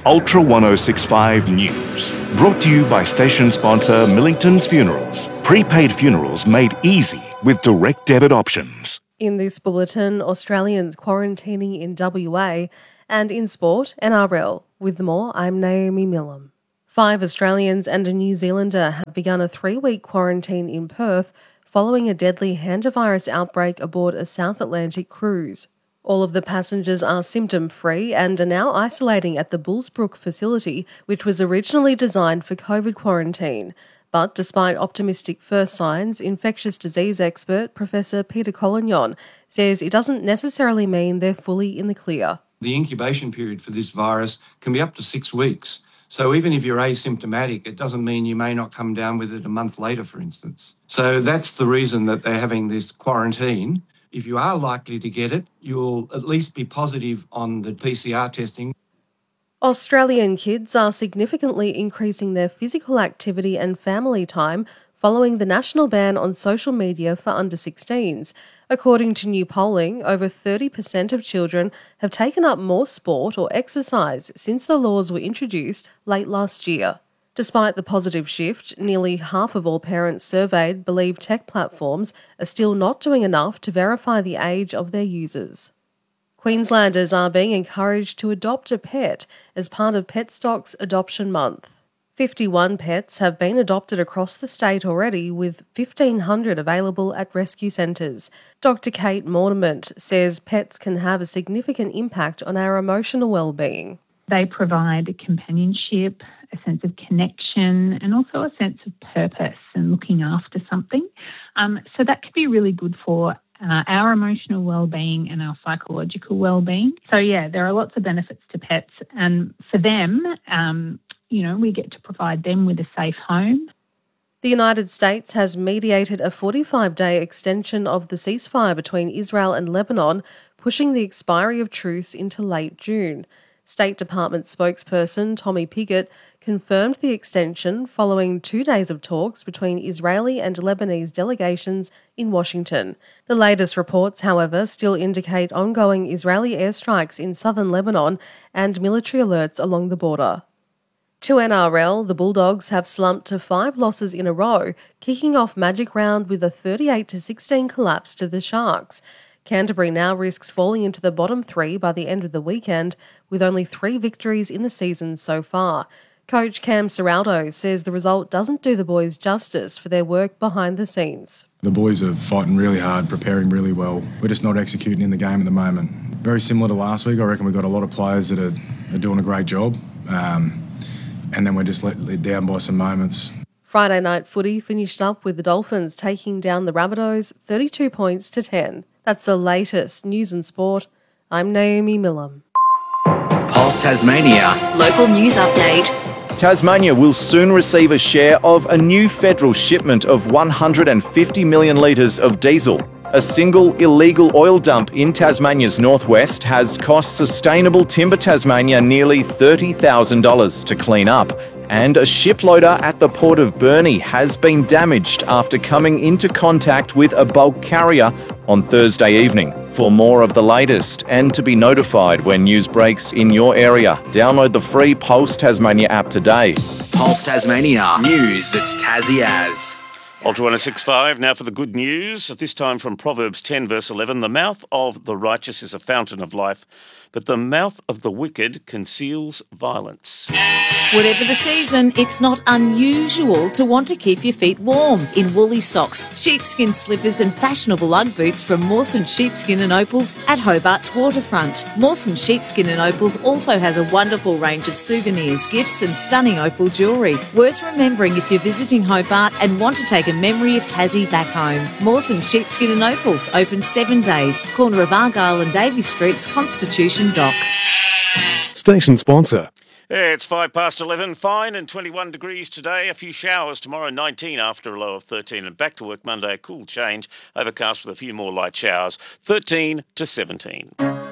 Ultra 1065 News. Brought to you by station sponsor Millington's Funerals. Prepaid funerals made easy with direct debit options. In this bulletin, Australians quarantining in WA, and in sport, NRL. With more, I'm Naomi Millam. 5 Australians and a New Zealander have begun a 3-week quarantine in Perth following a deadly hantavirus outbreak aboard a South Atlantic cruise. All of the passengers are symptom-free and are now isolating at the Bullsbrook facility, which was originally designed for COVID quarantine. But despite optimistic first signs, infectious disease expert Professor Peter Collignon says it doesn't necessarily mean they're fully in the clear. The incubation period for this virus can be up to 6 weeks. So even if you're asymptomatic, it doesn't mean you may not come down with it a month later, for instance. So that's the reason that they're having this quarantine. If you are likely to get it, you'll at least be positive on the PCR testing. Australian kids are significantly increasing their physical activity and family time following the national ban on social media for under-16s. According to new polling, over 30% of children have taken up more sport or exercise since the laws were introduced late last year. Despite the positive shift, nearly half of all parents surveyed believe tech platforms are still not doing enough to verify the age of their users. Queenslanders are being encouraged to adopt a pet as part of Petstock's Adoption Month. 51 pets have been adopted across the state already, with 1,500 available at rescue centres. Dr Kate Mortimer says pets can have a significant impact on our emotional well-being. They provide companionship, a sense of connection, and also a sense of purpose and looking after something. So that can be really good for our emotional well-being and our psychological well-being. So yeah, there are lots of benefits to pets, and for them, we get to provide them with a safe home. The United States has mediated a 45-day extension of the ceasefire between Israel and Lebanon, pushing the expiry of truce into late June. State Department spokesperson Tommy Pickett confirmed the extension following 2 days of talks between Israeli and Lebanese delegations in Washington. The latest reports, however, still indicate ongoing Israeli airstrikes in southern Lebanon and military alerts along the border. To NRL, the Bulldogs have slumped to 5 losses in a row, kicking off Magic Round with a 38-16 collapse to the Sharks. Canterbury now risks falling into the bottom 3 by the end of the weekend, with only 3 victories in the season so far. Coach Cam Ciraldo says the result doesn't do the boys justice for their work behind the scenes. The boys are fighting really hard, preparing really well. We're just not executing in the game at the moment. Very similar to last week. I reckon we've got a lot of players that are doing a great job. And then we're just let down by some moments. Friday night footy finished up with the Dolphins taking down the Rabbitohs 32 points to 10. That's the latest news and sport. I'm Naomi Millam. Pulse Tasmania. Local news update. Tasmania will soon receive a share of a new federal shipment of 150 million litres of diesel. A single illegal oil dump in Tasmania's northwest has cost Sustainable Timber Tasmania nearly $30,000 to clean up, and a shiploader at the port of Burnie has been damaged after coming into contact with a bulk carrier on Thursday evening. For more of the latest and to be notified when news breaks in your area, download the free Pulse Tasmania app today. Pulse Tasmania. News that's Tassie as. Ultra 1065, now for the good news, at this time from Proverbs 10 verse 11. The mouth of the righteous is a fountain of life, but the mouth of the wicked conceals violence. Whatever the season, it's not unusual to want to keep your feet warm in woolly socks, sheepskin slippers and fashionable Ugg boots from Mawson Sheepskin and Opals at Hobart's waterfront. Mawson Sheepskin and Opals also has a wonderful range of souvenirs, gifts and stunning opal jewellery. Worth remembering if you're visiting Hobart and want to take a memory of Tassie back home. Mawson Sheepskin and Opals, open 7 days, corner of Argyle and Davey Streets, Constitution Dock. Station sponsor. Yeah, it's 11, fine and 21 degrees today. A few showers tomorrow, 19 after a low of 13. And back to work Monday, a cool change. Overcast with a few more light showers, 13 to 17.